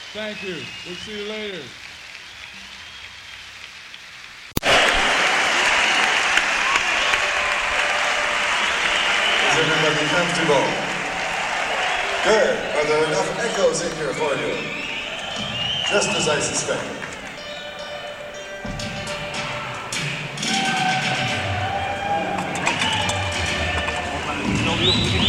Thank you. We'll see you later. Is everybody comfortable? Good. Are there enough echoes in here for you? Just as I suspected. No,